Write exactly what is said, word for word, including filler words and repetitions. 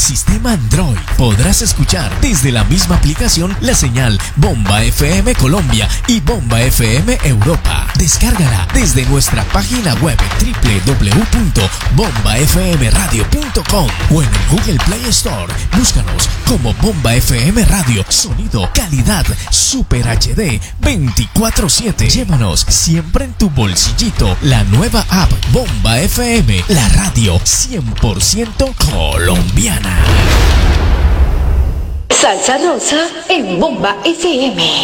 sistema Android podrás escuchar desde la misma aplicación la señal Bomba F M Colombia y Bomba F M Europa. Descárgala desde nuestra página web doble u doble u doble u punto bomba f m radio punto com o en el Google Play Store. Búscanos como Bomba F M Radio. Sonido, calidad, Super H D veinticuatro siete. Llévanos siempre en tu bolsillito la nueva app Bomba F M, la radio cien por ciento colombiana. Salsa Rosa en Bomba F M.